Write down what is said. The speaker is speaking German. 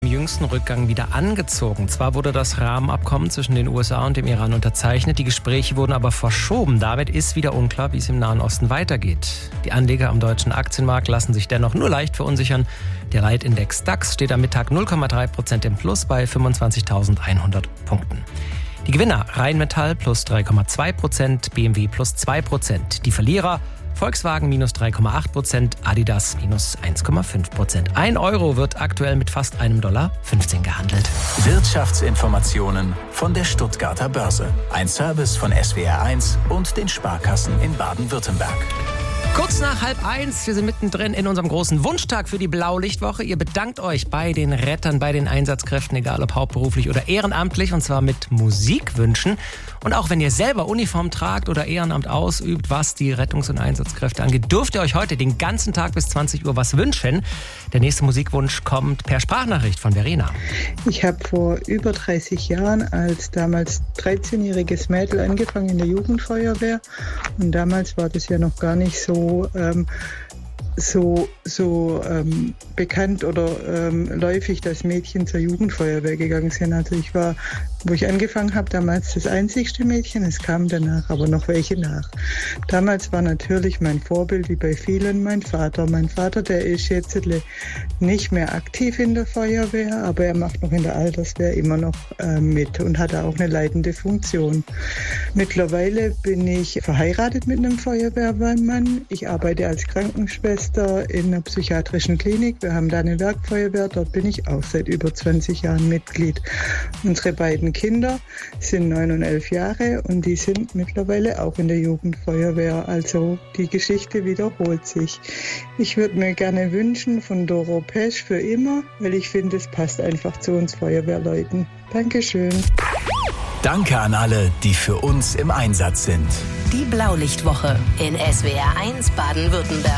jüngsten Rückgang wieder angezogen. Zwar wurde das Rahmenabkommen zwischen den USA und dem Iran unterzeichnet, die Gespräche wurden aber verschoben. Damit ist wieder unklar, wie es im Nahen Osten weitergeht. Die Anleger am deutschen Aktienmarkt lassen sich dennoch nur leicht verunsichern. Der Leitindex DAX steht am Mittag 0,3% im Plus bei 25.100 Punkten. Die Gewinner Rheinmetall plus 3,2%, BMW plus 2%. Die Verlierer Volkswagen minus 3,8%, Adidas minus 1,5%. 1 Euro wird aktuell mit fast $1,15 gehandelt. Wirtschaftsinformationen von der Stuttgarter Börse. Ein Service von SWR1 und den Sparkassen in Baden-Württemberg. Kurz nach 12:30, wir sind mittendrin in unserem großen Wunschtag für die Blaulichtwoche. Ihr bedankt euch bei den Rettern, bei den Einsatzkräften, egal ob hauptberuflich oder ehrenamtlich, und zwar mit Musikwünschen. Und auch wenn ihr selber Uniform tragt oder Ehrenamt ausübt, was die Rettungs- und Einsatzkräfte angeht, dürft ihr euch heute den ganzen Tag bis 20 Uhr was wünschen. Der nächste Musikwunsch kommt per Sprachnachricht von Verena. Ich habe vor über 30 Jahren als damals 13-jähriges Mädel angefangen in der Jugendfeuerwehr. Und damals war das ja noch gar nicht so bekannt oder läufig, dass Mädchen zur Jugendfeuerwehr gegangen sind. Also ich war, wo ich angefangen habe, damals das einzigste Mädchen. Es kamen danach aber noch welche nach. Damals war natürlich mein Vorbild, wie bei vielen, mein Vater. Mein Vater, der ist jetzt nicht mehr aktiv in der Feuerwehr, aber er macht noch in der Alterswehr immer noch mit und hat auch eine leitende Funktion. Mittlerweile bin ich verheiratet mit einem Feuerwehrmann. Ich arbeite als Krankenschwester in einer psychiatrischen Klinik. Wir haben da eine Werkfeuerwehr, dort bin ich auch seit über 20 Jahren Mitglied. Unsere beiden Kinder sind 9 und 11 Jahre und die sind mittlerweile auch in der Jugendfeuerwehr. Also die Geschichte wiederholt sich. Ich würde mir gerne wünschen von Doro Pesch für immer, weil ich finde, es passt einfach zu uns Feuerwehrleuten. Dankeschön. Danke an alle, die für uns im Einsatz sind. Die Blaulichtwoche in SWR1 Baden-Württemberg.